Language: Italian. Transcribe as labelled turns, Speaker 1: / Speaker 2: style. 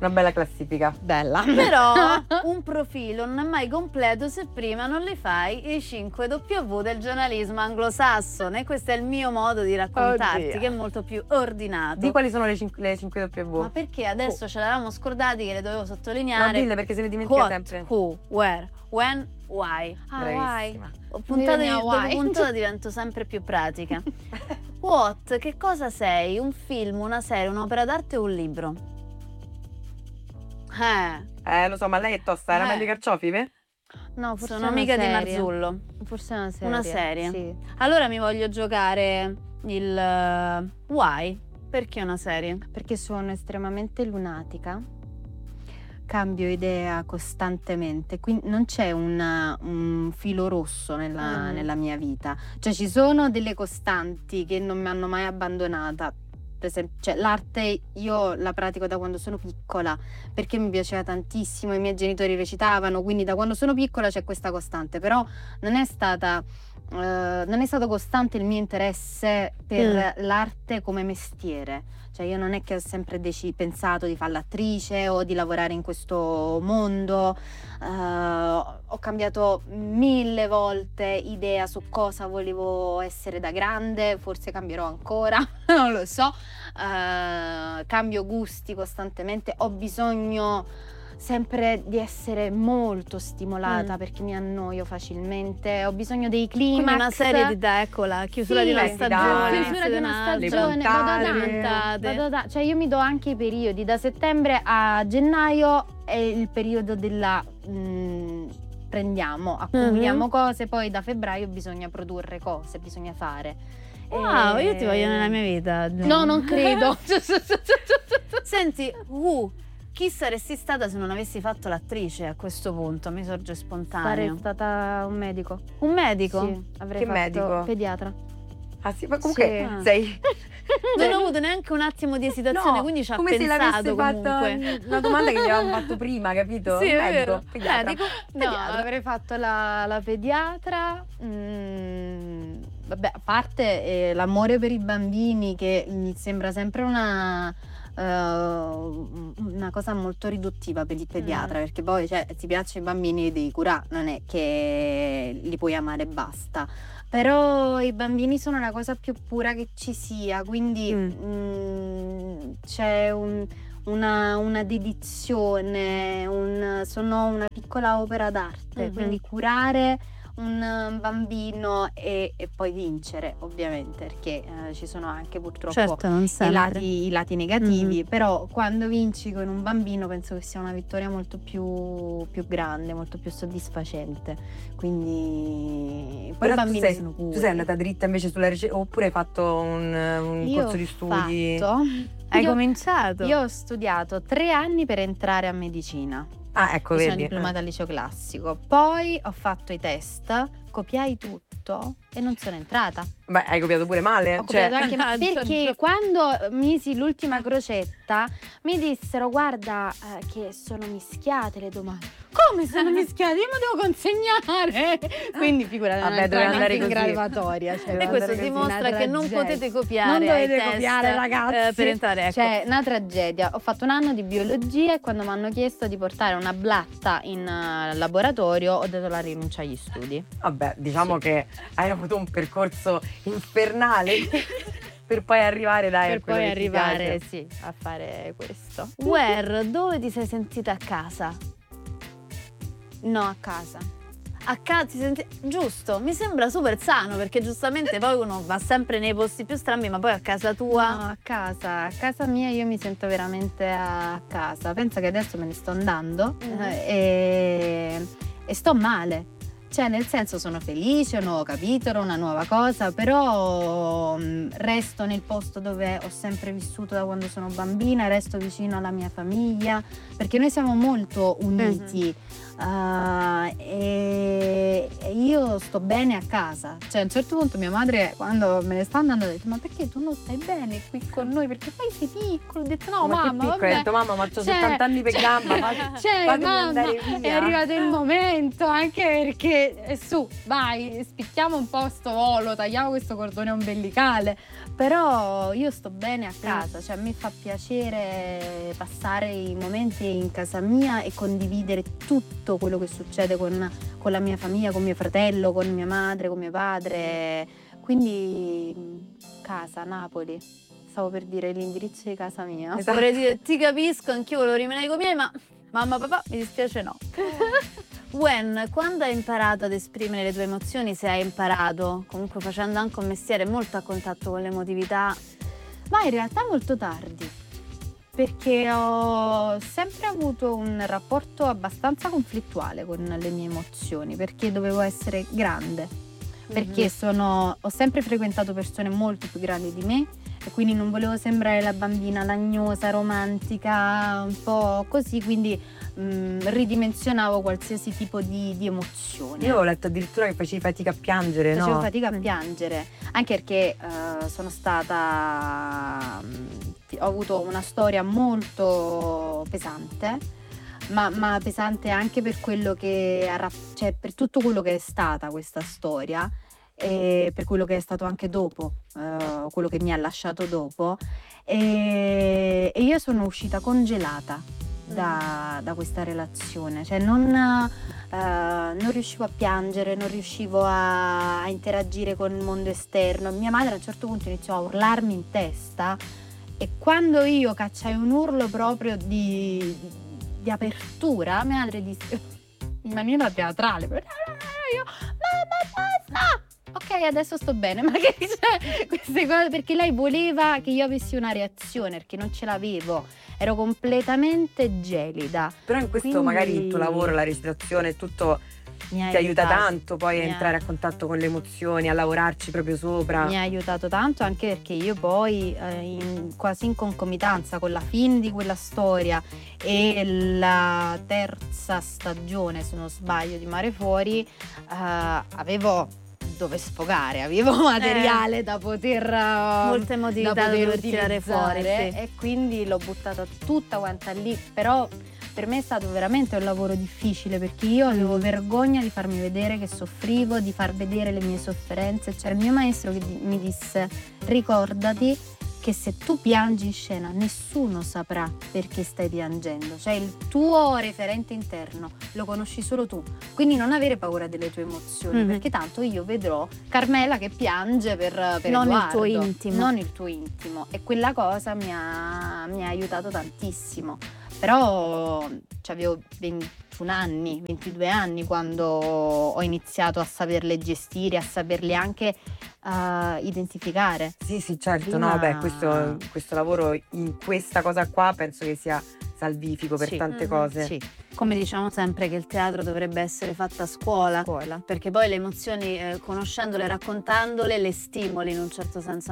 Speaker 1: Una bella classifica.
Speaker 2: Bella.
Speaker 3: Però un profilo non è mai completo se prima non li fai i 5 W del giornalismo anglosassone. Questo è il mio modo di raccontarti,
Speaker 2: Oddio.
Speaker 3: che è molto più ordinato.
Speaker 1: Di quali sono le 5 W?
Speaker 3: Ma perché adesso ce l'avevamo scordati che le dovevo
Speaker 1: No,
Speaker 3: sottolineare.
Speaker 1: dille perché se ne dimentica
Speaker 3: What,
Speaker 1: sempre.
Speaker 3: who, where, when, why.
Speaker 1: Bravissima.
Speaker 3: Dopo puntata divento sempre più pratica. What, che cosa sei? Un film, una serie, un'opera d'arte o un libro?
Speaker 1: Lo so, ma lei è tosta, era meglio i carciofi, beh?
Speaker 2: No, forse
Speaker 3: Sono
Speaker 2: una
Speaker 3: amica di
Speaker 2: serie.
Speaker 3: Marzullo.
Speaker 2: Forse una serie.
Speaker 3: Una serie.
Speaker 2: Sì.
Speaker 3: Allora mi voglio giocare il why. Perché una serie?
Speaker 2: Perché sono estremamente lunatica. Cambio idea costantemente, quindi non c'è un filo rosso nella mia vita. Cioè ci sono delle costanti che non mi hanno mai abbandonata. Per esempio, cioè, l'arte io la pratico da quando sono piccola perché mi piaceva tantissimo, i miei genitori recitavano, quindi da quando sono piccola c'è questa costante, però non è stato costante il mio interesse per l'arte come mestiere. Cioè io non è che ho sempre pensato di fare l'attrice o di lavorare in questo mondo, ho cambiato 1000 volte idea su cosa volevo essere da grande, forse cambierò ancora, non lo so, cambio gusti costantemente, ho bisogno sempre di essere molto stimolata perché mi annoio facilmente, ho bisogno dei climax.
Speaker 3: Quindi una serie di te, eccola, chiusura
Speaker 2: Sì,
Speaker 3: di una stagione,
Speaker 2: chiusura di una
Speaker 1: le
Speaker 2: stagione,
Speaker 1: puntate.
Speaker 2: cioè io mi do anche i periodi, da settembre a gennaio è il periodo della prendiamo, accumuliamo cose, poi da febbraio bisogna produrre cose, bisogna fare.
Speaker 3: Wow, io ti voglio nella mia vita.
Speaker 2: No, non credo.
Speaker 3: Senti, chi saresti stata se non avessi fatto l'attrice a questo punto? Mi sorge spontaneo.
Speaker 2: Sarei stata un medico.
Speaker 3: Un medico?
Speaker 2: Sì, avrei
Speaker 1: Che
Speaker 2: fatto
Speaker 1: medico?
Speaker 2: pediatra.
Speaker 1: Ah sì, ma comunque
Speaker 2: Sì.
Speaker 1: sei...
Speaker 3: Non ho avuto neanche un attimo di esitazione, quindi ci ha
Speaker 1: come se
Speaker 3: pensato
Speaker 1: l'avessi
Speaker 3: comunque.
Speaker 1: fatto una domanda che gli avevamo fatto prima, capito?
Speaker 3: Sì, è
Speaker 1: Medico,
Speaker 3: vero.
Speaker 1: pediatra.
Speaker 3: Medico,
Speaker 2: No,
Speaker 3: pediatra.
Speaker 2: avrei fatto la pediatra. Vabbè, a parte l'amore per i bambini, che mi sembra sempre una cosa molto riduttiva per il pediatra, perché poi ti piacciono i bambini, li devi curare, non è che li puoi amare e basta. Però i bambini sono la cosa più pura che ci sia, quindi c'è una dedizione, sono una piccola opera d'arte, quindi curare un bambino e poi vincere, ovviamente, perché ci sono anche purtroppo
Speaker 3: Certo, non sempre.
Speaker 2: i lati negativi, però quando vinci con un bambino penso che sia una vittoria molto più grande, molto più soddisfacente, quindi poi
Speaker 1: Però
Speaker 2: i bambini sono
Speaker 1: tu
Speaker 2: puri.
Speaker 1: sei andata dritta invece sulla ricerca oppure hai fatto un
Speaker 2: Io
Speaker 1: corso di studi?
Speaker 3: Hai cominciato?
Speaker 2: Io ho studiato 3 anni per entrare a medicina.
Speaker 1: Ah, ecco,
Speaker 2: Sono
Speaker 1: vedi.
Speaker 2: diplomata al liceo classico, poi ho fatto i test, copiai tutto e non sono entrata.
Speaker 1: Beh, hai copiato pure male.
Speaker 2: Ho copiato anche
Speaker 3: mannaggia.
Speaker 2: perché quando misi l'ultima crocetta mi dissero guarda che sono mischiate le domande. Come sono mischiate? Io mi devo consegnare. Quindi figurati, non
Speaker 1: Vabbè, doveva andare
Speaker 2: in
Speaker 1: così.
Speaker 2: graduatoria. Cioè,
Speaker 3: E questo
Speaker 2: andare così,
Speaker 3: dimostra
Speaker 2: una
Speaker 3: che non
Speaker 2: tragedia.
Speaker 3: potete copiare
Speaker 2: Non dovete
Speaker 3: ai test,
Speaker 2: copiare, ragazzi.
Speaker 3: per entrare, ecco.
Speaker 2: Cioè, una tragedia. Ho fatto un anno di biologia e quando mi hanno chiesto di portare una blatta in laboratorio ho dato la rinuncia agli studi.
Speaker 1: Vabbè, diciamo che hai avuto un percorso infernale per poi arrivare a
Speaker 2: Per
Speaker 1: quello
Speaker 2: poi
Speaker 1: che ti
Speaker 2: arrivare,
Speaker 1: piace.
Speaker 2: sì, a fare questo.
Speaker 3: Where, dove ti sei sentita a casa?
Speaker 2: No, a casa.
Speaker 3: A casa ti senti... Giusto, mi sembra super sano perché giustamente poi uno va sempre nei posti più strambi, ma poi a casa tua...
Speaker 2: No, a casa mia io mi sento veramente a casa. Pensa che adesso me ne sto andando e sto male. Cioè, nel senso, sono felice, un nuovo capitolo, una nuova cosa, però resto nel posto dove ho sempre vissuto da quando sono bambina, resto vicino alla mia famiglia, perché noi siamo molto uniti. E io sto bene a casa. Cioè, a un certo punto mia madre, quando me ne sta andando, ha detto ma perché tu non stai bene qui con noi? Perché poi sei piccolo. Ho detto no,
Speaker 1: Ma che
Speaker 2: mamma,
Speaker 1: piccola,
Speaker 2: vabbè.
Speaker 1: hai detto mamma, ma c'ho 70 anni per gamba,
Speaker 2: Cioè,
Speaker 1: fatemi
Speaker 2: mamma,
Speaker 1: andare
Speaker 2: è
Speaker 1: via.
Speaker 2: arrivato il momento, anche perché dire su, vai, spicchiamo un po' sto volo, tagliamo questo cordone ombelicale, però io sto bene a casa, cioè a me fa piacere passare i momenti in casa mia e condividere tutto quello che succede con la mia famiglia, con mio fratello, con mia madre, con mio padre, quindi casa, Napoli. Stavo per dire l'indirizzo di casa mia.
Speaker 3: Vorrei dire, ti capisco, anch'io volevo rimanere con i miei, ma mamma, papà, mi dispiace no. Gwen, quando hai imparato ad esprimere le tue emozioni, se hai imparato, comunque facendo anche un mestiere molto a contatto con l'emotività?
Speaker 2: Ma in realtà molto tardi, perché ho sempre avuto un rapporto abbastanza conflittuale con le mie emozioni, perché dovevo essere grande, perché ho sempre frequentato persone molto più grandi di me e quindi non volevo sembrare la bambina lagnosa, romantica, un po' così, quindi ridimensionavo qualsiasi tipo di emozione.
Speaker 1: Io avevo letto addirittura che facevi fatica a piangere,
Speaker 2: Facevo
Speaker 1: no?
Speaker 2: fatica a piangere, anche perché sono stata, ho avuto una storia molto pesante, ma pesante anche per quello che cioè per tutto quello che è stata questa storia e per quello che è stato anche dopo, quello che mi ha lasciato dopo, e io sono uscita congelata da questa relazione, cioè non riuscivo a piangere, non riuscivo a interagire con il mondo esterno. Mia madre a un certo punto iniziò a urlarmi in testa e quando io cacciai un urlo proprio di apertura, mia madre disse in maniera teatrale, io, mamma basta! Ok, adesso sto bene, ma che c'è queste cose? Perché lei voleva che io avessi una reazione, perché non ce l'avevo, ero completamente gelida.
Speaker 1: Però in questo
Speaker 2: Quindi
Speaker 1: magari il tuo lavoro, la recitazione, tutto ti aiuta tanto poi a entrare a contatto con le emozioni, a lavorarci proprio sopra.
Speaker 2: Mi ha aiutato tanto anche perché io poi quasi in concomitanza con la fine di quella storia e la terza stagione, se non sbaglio, di Mare Fuori, avevo dove sfogare, avevo materiale da poter
Speaker 3: Molta emotività da poter tirare fuori, sì.
Speaker 2: E quindi l'ho buttata tutta quanta lì, però per me è stato veramente un lavoro difficile perché io avevo vergogna di farmi vedere che soffrivo, di far vedere le mie sofferenze. C'era il mio maestro che mi disse: ricordati che se tu piangi in scena nessuno saprà perché stai piangendo, cioè il tuo referente interno lo conosci solo tu, quindi non avere paura delle tue emozioni, perché tanto io vedrò Carmela che piange per
Speaker 3: non
Speaker 2: Edoardo,
Speaker 3: il tuo intimo,
Speaker 2: non il tuo intimo, e quella cosa mi ha aiutato tantissimo. Però avevo 21 anni, 22 anni quando ho iniziato a saperle gestire, a saperle anche identificare.
Speaker 1: Sì, certo,
Speaker 2: Prima...
Speaker 1: no, beh, questo lavoro in questa cosa qua penso che sia salvifico per tante cose.
Speaker 2: Sì.
Speaker 3: Come diciamo sempre che il teatro dovrebbe essere fatto a scuola, perché poi le emozioni, conoscendole, raccontandole, le stimoli in un certo senso